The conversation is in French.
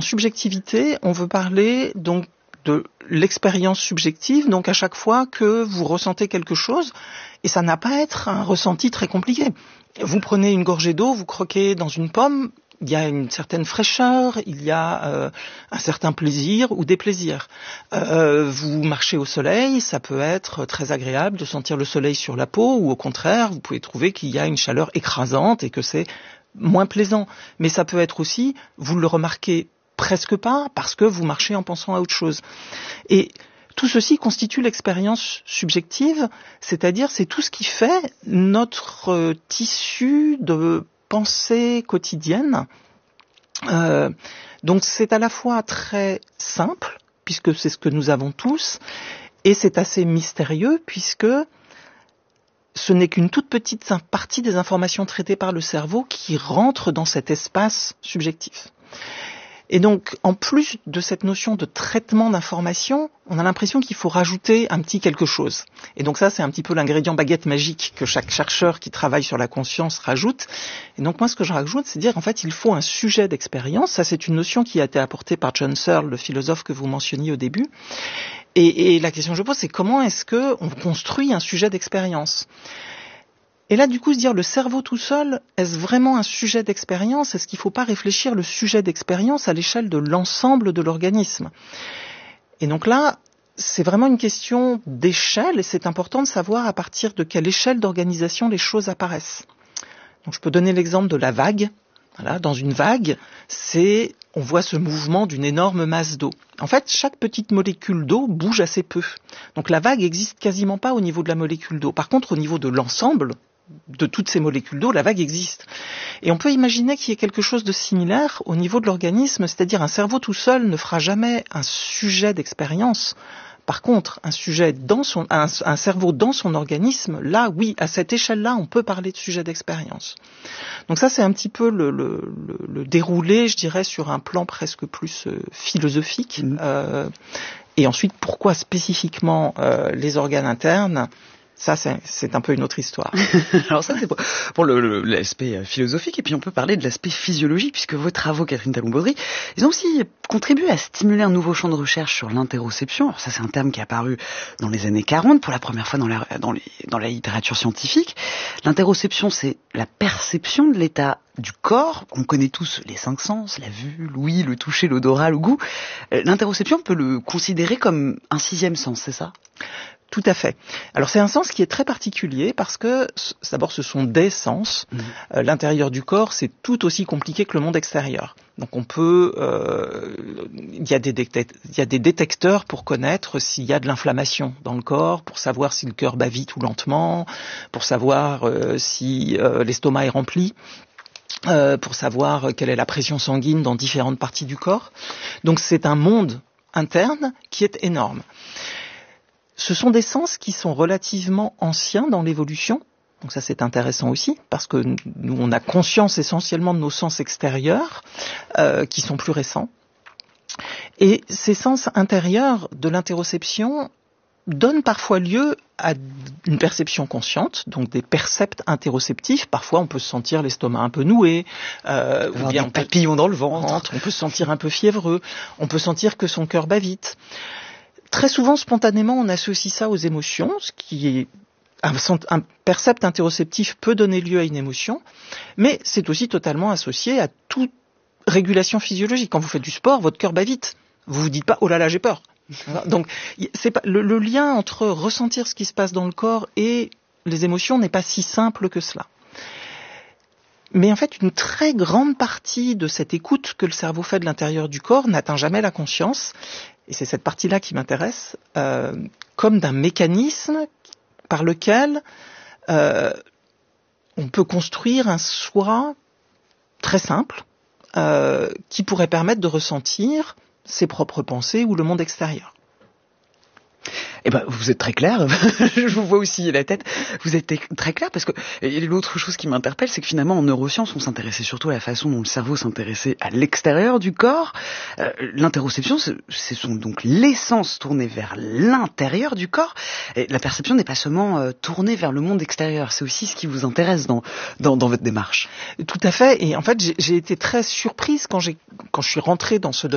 subjectivité, on veut parler donc de l'expérience subjective, donc à chaque fois que vous ressentez quelque chose, et ça n'a pas à être un ressenti très compliqué. Vous prenez une gorgée d'eau, vous croquez dans une pomme, il y a une certaine fraîcheur, il y a un certain plaisir ou déplaisir. Vous marchez au soleil, ça peut être très agréable de sentir le soleil sur la peau, ou au contraire, vous pouvez trouver qu'il y a une chaleur écrasante et que c'est moins plaisant. Mais ça peut être aussi, vous le remarquez presque pas, parce que vous marchez en pensant à autre chose. Et tout ceci constitue l'expérience subjective, c'est-à-dire c'est tout ce qui fait notre tissu de pensée quotidienne. Donc c'est à la fois très simple, puisque c'est ce que nous avons tous, et c'est assez mystérieux, puisque ce n'est qu'une toute petite partie des informations traitées par le cerveau qui rentrent dans cet espace subjectif. Et donc, en plus de cette notion de traitement d'informations, on a l'impression qu'il faut rajouter un petit quelque chose. Et donc ça, c'est un petit peu l'ingrédient baguette magique que chaque chercheur qui travaille sur la conscience rajoute. Et donc moi, ce que je rajoute, c'est dire, en fait, il faut un sujet d'expérience. Ça, c'est une notion qui a été apportée par John Searle, le philosophe que vous mentionniez au début. Et la question que je pose, c'est comment est-ce qu'on construit un sujet d'expérience ? Et là, du coup, se dire, le cerveau tout seul, est-ce vraiment un sujet d'expérience ? Est-ce qu'il ne faut pas réfléchir le sujet d'expérience à l'échelle de l'ensemble de l'organisme ? Et donc là, c'est vraiment une question d'échelle, et c'est important de savoir à partir de quelle échelle d'organisation les choses apparaissent. Donc je peux donner l'exemple de la vague. Voilà, dans une vague, on voit ce mouvement d'une énorme masse d'eau. En fait, chaque petite molécule d'eau bouge assez peu. Donc la vague existe quasiment pas au niveau de la molécule d'eau. Par contre, au niveau de l'ensemble de toutes ces molécules d'eau, la vague existe. Et on peut imaginer qu'il y ait quelque chose de similaire au niveau de l'organisme, c'est-à-dire un cerveau tout seul ne fera jamais un sujet d'expérience. Par contre, un cerveau dans son organisme, là, oui, à cette échelle-là, on peut parler de sujet d'expérience. Donc ça, c'est un petit peu le déroulé, je dirais, sur un plan presque plus philosophique. Et ensuite, pourquoi spécifiquement les organes internes ? Ça, c'est un peu une autre histoire. Alors ça, c'est pour l'aspect philosophique. Et puis, on peut parler de l'aspect physiologique, puisque vos travaux, Catherine Talon-Baudry, ils ont aussi contribué à stimuler un nouveau champ de recherche sur l'interoception. Alors ça, c'est un terme qui est apparu dans les années 40, pour la première fois dans la littérature scientifique. L'interoception, c'est la perception de l'état du corps. On connaît tous les 5 sens, la vue, l'ouïe, le toucher, l'odorat, le goût. L'interoception, on peut le considérer comme un 6e sens, c'est ça ? Tout à fait. Alors c'est un sens qui est très particulier parce que d'abord ce sont des sens. L'intérieur du corps c'est tout aussi compliqué que le monde extérieur. Donc on peut, il y a des détecteurs pour connaître s'il y a de l'inflammation dans le corps, pour savoir si le cœur bat vite ou lentement, pour savoir si l'estomac est rempli. Pour savoir quelle est la pression sanguine dans différentes parties du corps. Donc c'est un monde interne qui est énorme. Ce sont des sens qui sont relativement anciens dans l'évolution. Donc ça c'est intéressant aussi, parce que nous on a conscience essentiellement de nos sens extérieurs, qui sont plus récents. Et ces sens intérieurs de l'interoception donnent parfois lieu à une perception consciente, donc des percepts interoceptifs. Parfois on peut se sentir l'estomac un peu noué, ou bien un papillon dans le ventre, on peut se sentir un peu fiévreux, on peut sentir que son cœur bat vite. Très souvent, spontanément, on associe ça aux émotions, ce qui est un percept interoceptif peut donner lieu à une émotion, mais c'est aussi totalement associé à toute régulation physiologique. Quand vous faites du sport, votre cœur bat vite. Vous vous dites pas « oh là là, j'ai peur ». Donc, c'est pas, le lien entre ressentir ce qui se passe dans le corps et les émotions n'est pas si simple que cela. Mais en fait, une très grande partie de cette écoute que le cerveau fait de l'intérieur du corps n'atteint jamais la conscience. Et c'est cette partie-là qui m'intéresse, comme d'un mécanisme par lequel on peut construire un soi très simple qui pourrait permettre de ressentir ses propres pensées ou le monde extérieur. Eh ben, vous êtes très clair. Je vous vois aussi la tête. Vous êtes très clair parce que l'autre chose qui m'interpelle, c'est que finalement, en neurosciences, on s'intéressait surtout à la façon dont le cerveau s'intéressait à l'extérieur du corps. L'interoception, ce sont donc les sens tournés vers l'intérieur du corps. Et la perception n'est pas seulement tournée vers le monde extérieur. C'est aussi ce qui vous intéresse dans votre démarche. Tout à fait. Et en fait, j'ai été très surprise quand je suis rentrée dans ce domaine